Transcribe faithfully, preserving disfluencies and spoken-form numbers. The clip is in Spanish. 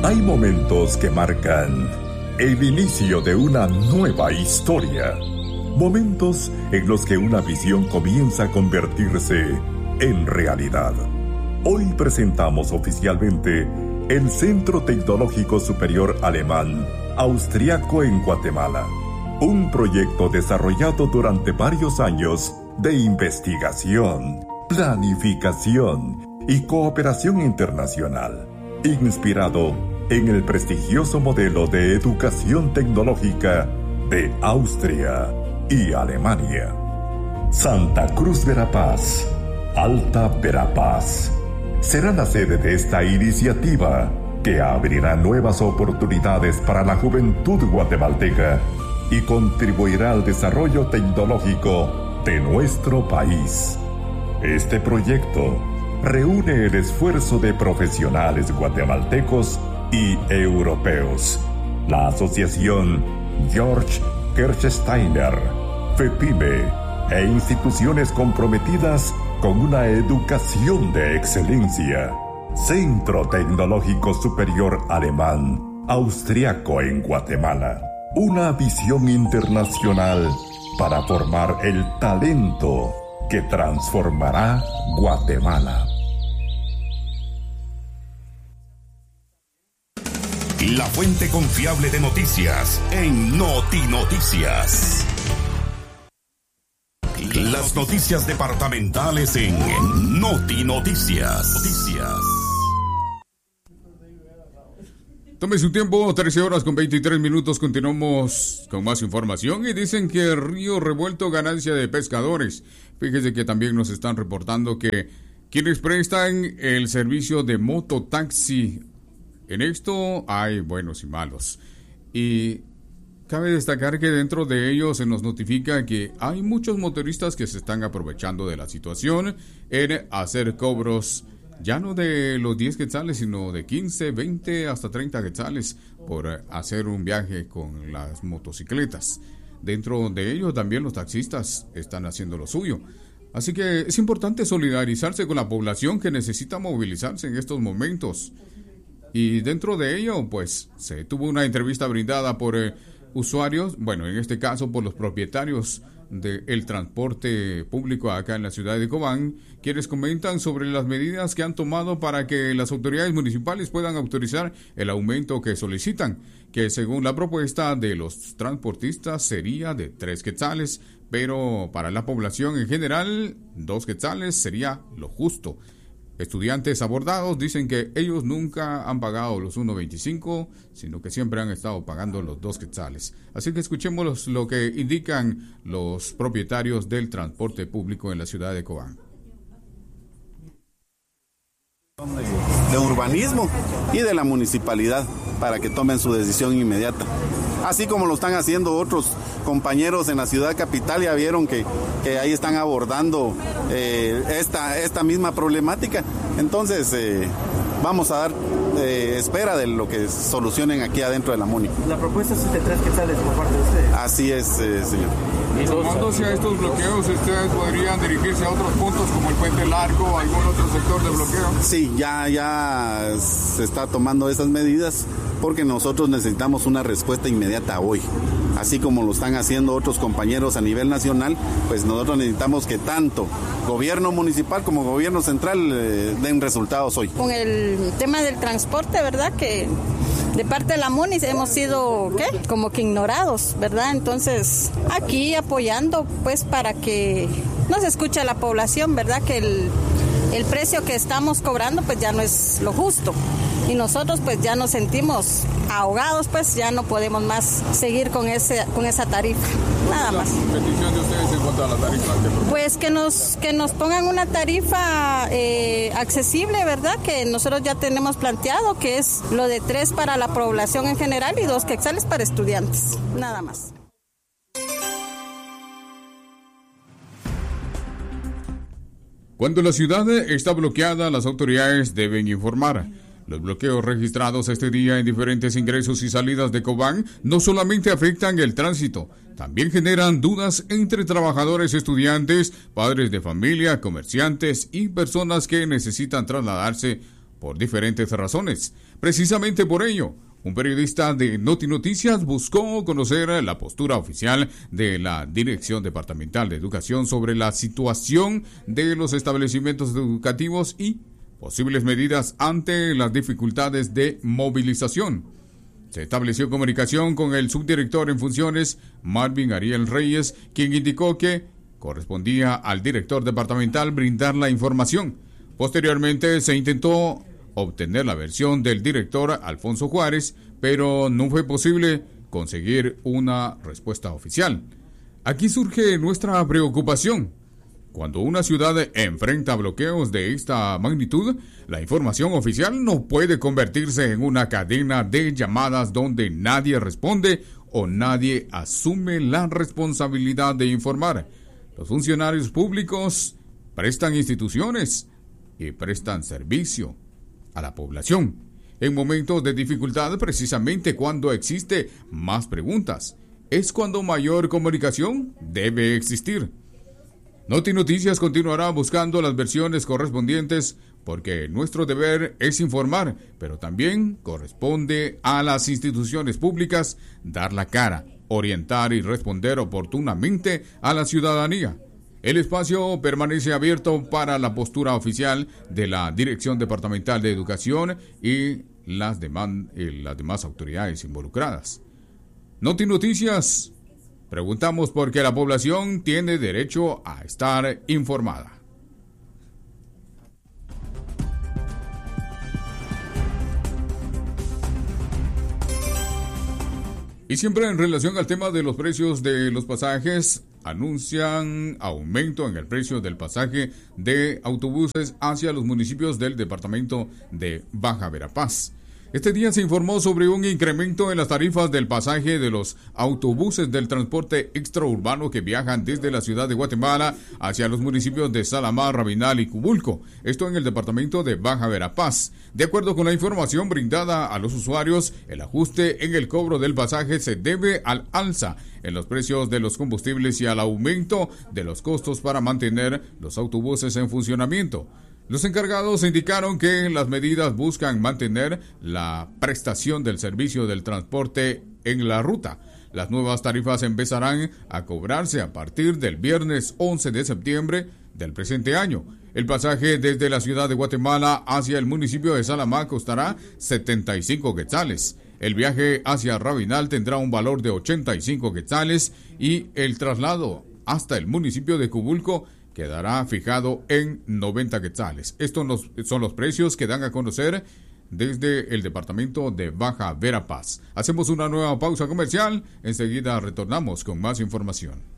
Hay momentos que marcan el inicio de una nueva historia. Momentos en los que una visión comienza a convertirse en realidad. Hoy presentamos oficialmente el Centro Tecnológico Superior Alemán Austriaco en Guatemala. Un proyecto desarrollado durante varios años de investigación, planificación y cooperación internacional, inspirado en el prestigioso modelo de educación tecnológica de Austria y Alemania. Santa Cruz Verapaz, Alta Verapaz, será la sede de esta iniciativa que abrirá nuevas oportunidades para la juventud guatemalteca y contribuirá al desarrollo tecnológico de nuestro país. Este proyecto reúne el esfuerzo de profesionales guatemaltecos y europeos, la Asociación Georg Kirchsteiner, FEPIME e instituciones comprometidas con una educación de excelencia. Centro Tecnológico Superior Alemán Austriaco en Guatemala. Una visión internacional para formar el talento que transformará Guatemala. La fuente confiable de noticias en Noti Noticias. Las noticias departamentales en Noti Noticias. Noticias. Tome su tiempo, trece horas con veintitrés minutos. Continuamos con más información y dicen que Río Revuelto ganancia de pescadores. Fíjese que también nos están reportando que quienes prestan el servicio de mototaxi, en esto hay buenos y malos. Y cabe destacar que dentro de ellos se nos notifica que hay muchos motoristas que se están aprovechando de la situación en hacer cobros ya no de los diez quetzales, sino de quince, veinte, hasta treinta quetzales por hacer un viaje con las motocicletas. Dentro de ello también los taxistas están haciendo lo suyo. Así que es importante solidarizarse con la población que necesita movilizarse en estos momentos. Y dentro de ello, pues, se tuvo una entrevista brindada por eh, usuarios, bueno, en este caso por los propietarios del transporte público acá en la ciudad de Cobán, quienes comentan sobre las medidas que han tomado para que las autoridades municipales puedan autorizar el aumento que solicitan, que según la propuesta de los transportistas sería de tres quetzales, pero para la población en general, dos quetzales sería lo justo. Estudiantes abordados dicen que ellos nunca han pagado los uno veinticinco, sino que siempre han estado pagando los dos quetzales. Así que escuchemos lo que indican los propietarios del transporte público en la ciudad de Cobán. De urbanismo y de la municipalidad para que tomen su decisión inmediata. Así como lo están haciendo otros compañeros en la ciudad capital, ya vieron que, que ahí están abordando eh, esta, esta misma problemática. Entonces, eh, vamos a dar eh, espera de lo que solucionen aquí adentro de la MUNI. La propuesta es de tres quetzales por parte de ustedes. Así es, eh, señor. Y tomándose a estos bloqueos, ¿ustedes podrían dirigirse a otros puntos como el Puente Largo o algún otro sector de bloqueo? Sí, ya, ya se está tomando esas medidas porque nosotros necesitamos una respuesta inmediata hoy. Así como lo están haciendo otros compañeros a nivel nacional, pues nosotros necesitamos que tanto gobierno municipal como gobierno central eh, den resultados hoy. Con el tema del transporte, ¿verdad? Que de parte de la MUNI hemos sido, ¿qué? Como que ignorados, ¿verdad? Entonces, aquí apoyando, pues, para que no se escuche a la población, ¿verdad? Que el, el precio que estamos cobrando, pues, ya no es lo justo. Y nosotros, pues, ya nos sentimos ahogados, pues, ya no podemos más seguir con ese con esa tarifa, nada más. ¿Qué petición de ustedes en cuanto a la tarifa? Pues que nos que nos pongan una tarifa eh, accesible, ¿verdad? Que nosotros ya tenemos planteado, que es lo de tres para la población en general y dos quetzales para estudiantes, nada más. Cuando la ciudad está bloqueada, las autoridades deben informar. Los bloqueos registrados este día en diferentes ingresos y salidas de Cobán no solamente afectan el tránsito, también generan dudas entre trabajadores, estudiantes, padres de familia, comerciantes y personas que necesitan trasladarse por diferentes razones. Precisamente por ello, un periodista de Noti Noticias buscó conocer la postura oficial de la Dirección Departamental de Educación sobre la situación de los establecimientos educativos y posibles medidas ante las dificultades de movilización. Se estableció comunicación con el subdirector en funciones, Marvin Ariel Reyes, quien indicó que correspondía al director departamental brindar la información. Posteriormente se intentó obtener la versión del director Alfonso Juárez, pero no fue posible conseguir una respuesta oficial. Aquí surge nuestra preocupación. Cuando una ciudad enfrenta bloqueos de esta magnitud, la información oficial no puede convertirse en una cadena de llamadas donde nadie responde o nadie asume la responsabilidad de informar. Los funcionarios públicos prestan instituciones y prestan servicio a la población. En momentos de dificultad, precisamente cuando existe más preguntas, es cuando mayor comunicación debe existir. Noti Noticias continuará buscando las versiones correspondientes porque nuestro deber es informar, pero también corresponde a las instituciones públicas dar la cara, orientar y responder oportunamente a la ciudadanía. El espacio permanece abierto para la postura oficial de la Dirección Departamental de Educación y las, deman- y las demás autoridades involucradas. Noti Noticias. Preguntamos por qué la población tiene derecho a estar informada. Y siempre en relación al tema de los precios de los pasajes, anuncian aumento en el precio del pasaje de autobuses hacia los municipios del departamento de Baja Verapaz. Este día se informó sobre un incremento en las tarifas del pasaje de los autobuses del transporte extraurbano que viajan desde la ciudad de Guatemala hacia los municipios de Salamá, Rabinal y Cubulco, esto en el departamento de Baja Verapaz. De acuerdo con la información brindada a los usuarios, el ajuste en el cobro del pasaje se debe al alza en los precios de los combustibles y al aumento de los costos para mantener los autobuses en funcionamiento. Los encargados indicaron que las medidas buscan mantener la prestación del servicio del transporte en la ruta. Las nuevas tarifas empezarán a cobrarse a partir del viernes once de septiembre del presente año. El pasaje desde la ciudad de Guatemala hacia el municipio de Salamá costará setenta y cinco quetzales. El viaje hacia Rabinal tendrá un valor de ochenta y cinco quetzales y el traslado hasta el municipio de Cubulco quedará fijado en noventa quetzales. Estos son los precios que dan a conocer desde el departamento de Baja Verapaz. Hacemos una nueva pausa comercial. Enseguida retornamos con más información.